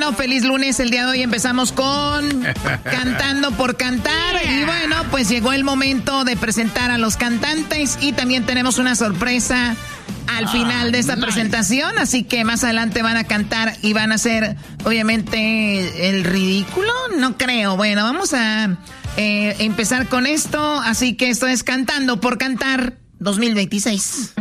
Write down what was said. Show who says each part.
Speaker 1: bueno, feliz lunes. El día de hoy empezamos con Cantando por Cantar. Y bueno, pues llegó el momento de presentar a los cantantes y también tenemos una sorpresa al final de esta presentación. Así que más adelante van a cantar y van a hacer, obviamente, el ridículo. No creo. Bueno, vamos a empezar con esto. Así que esto es Cantando por Cantar 2026.